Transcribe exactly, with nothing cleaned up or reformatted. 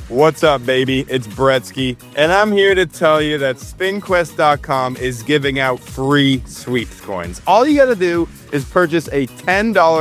What's up, baby? It's Bretsky, and I'm here to tell you that spin quest dot com is giving out free sweeps coins. All you gotta do is purchase a ten dollars